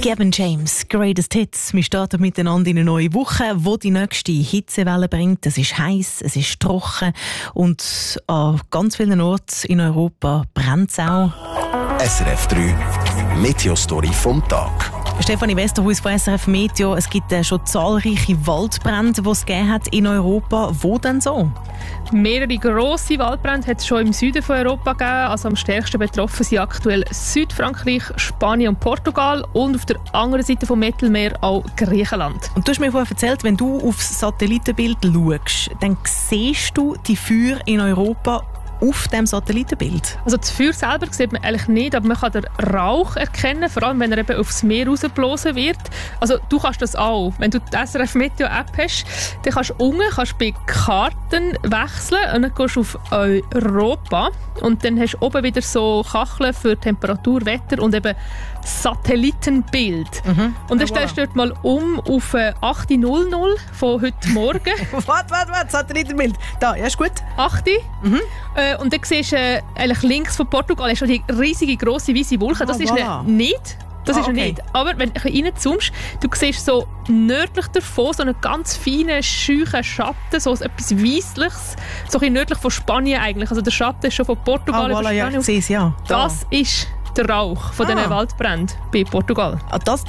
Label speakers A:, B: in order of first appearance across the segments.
A: Gavin James, Greatest Hits. Wir starten miteinander in eine neue Woche, die die nächste Hitzewelle bringt. Es ist heiß, es ist trocken und an ganz vielen Orten in Europa brennt es auch.
B: SRF 3 Meteo-Story vom Tag.
A: Stefanie Westerhuis von SRF Meteo. Es gibt schon zahlreiche Waldbrände, die es gegeben hat in Europa. Wo denn so?
C: Mehrere grosse Waldbrände hat es schon im Süden von Europa gegeben. Also am stärksten betroffen sind aktuell Südfrankreich, Spanien und Portugal und auf der anderen Seite vom Mittelmeer auch Griechenland.
A: Und du hast mir vorher erzählt, wenn du aufs Satellitenbild schaust, dann siehst du die Feuer in Europa auf dem Satellitenbild?
C: Also das Feuer selber sieht man eigentlich nicht, aber man kann den Rauch erkennen, vor allem wenn er eben aufs Meer rausgeblasen wird. Also du kannst das auch. Wenn du die SRF Meteo App hast, dann kannst du unten bei Karten wechseln und dann gehst du auf Europa und dann hast du oben wieder so Kacheln für Temperatur, Wetter und eben Satellitenbild. Und dann stellst du dort mal um auf 8.00 von heute Morgen.
A: Warte, Satellitenbild. Da, ja, ist gut.
C: 8. Und dann siehst du eigentlich links von Portugal ist schon die riesige grosse weiße Wolke. Das ist nicht. Das ist nicht. Aber wenn du reinzoomst, du siehst so nördlich davon so einen ganz feinen, scheuchen Schatten, so etwas Weissliches, so ein bisschen nördlich von Spanien eigentlich. Also der Schatten ist schon von Portugal über Spanien.
A: Ja, ich sehe es, ja.
C: Das ist der Rauch von diesen Waldbränden bei Portugal.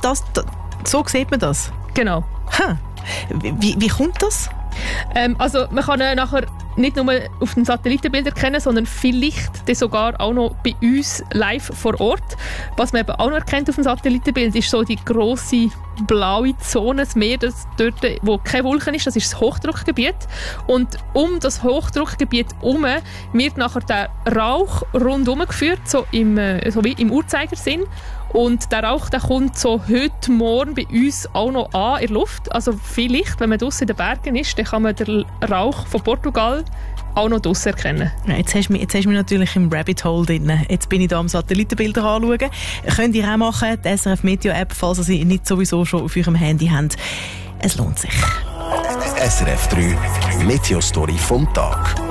A: So sieht man das?
C: Genau.
A: Wie kommt das?
C: Also man kann nachher nicht nur auf dem Satellitenbild erkennen, sondern vielleicht sogar auch noch bei uns live vor Ort. Was man eben auch noch erkennt auf dem Satellitenbild, ist so die grosse blaue Zone, das Meer, das dort, wo keine Wolken ist, das ist das Hochdruckgebiet. Und um das Hochdruckgebiet herum wird nachher der Rauch rundherum geführt, so wie im Uhrzeigersinn. Und der Rauch, der kommt so heute Morgen bei uns auch noch an in der Luft. Also vielleicht, wenn man draussen in den Bergen ist, dann kann man den Rauch von Portugal auch noch draussen erkennen.
A: Ja, jetzt hast du mich natürlich im Rabbit Hole drin. Jetzt bin ich da am Satellitenbilder anschauen. Könnt ihr auch machen, die SRF Meteo App, falls ihr sie nicht sowieso schon auf eurem Handy habt. Es lohnt sich.
B: SRF 3 Meteo-Story vom Tag.